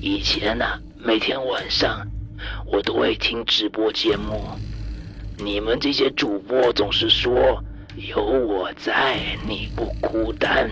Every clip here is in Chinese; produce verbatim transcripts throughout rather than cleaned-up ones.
以前啊，每天晚上我都会听直播节目，你们这些主播总是说有我在你不孤单。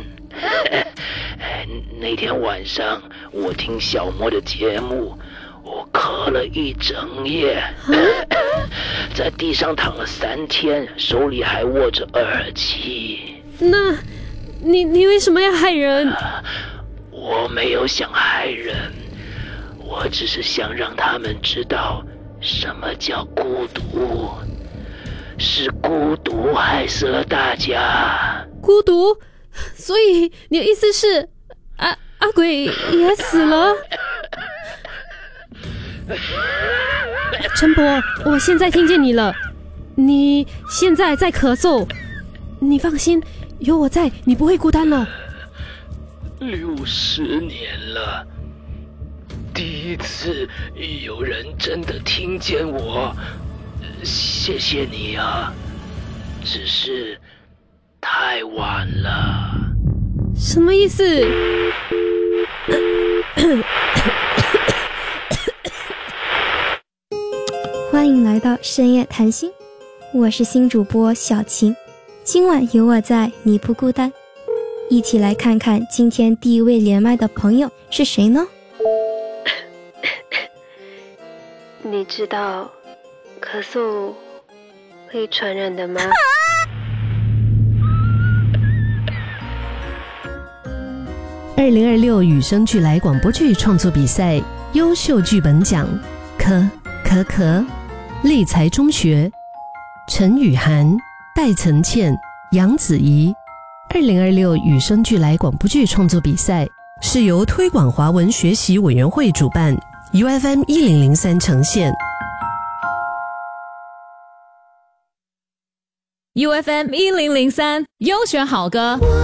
那天晚上我听小莫的节目，我咳了一整夜，在地上躺了三天，手里还握着耳机。 那你你为什么要害人？ 我没有想害人，我只是想让他们知道什么叫孤独，是孤独害死了大家。 孤独？所以你的意思是阿阿鬼也死了？陈伯，我现在听见你了，你现在在咳嗽，你放心，有我在，你不会孤单了。 六十年了，第一次有人真的听见我，谢谢你啊，只是太晚了。 什么意思？ 欢迎来到深夜谈心，我是新主播小晴，今晚有我在，你不孤单。一起来看看今天第一位连麦的朋友是谁呢？ 你知道咳嗽会传染的吗？ 二零二六有声剧来广播剧创作比赛优秀剧本奖，可可可立才中学，陈雨涵、戴岑倩、杨子怡。二零二六有声剧来广播剧创作比赛是由推广华文学习委员会主办， U F M 一零零三呈现。 U F M 一零零三优选好歌。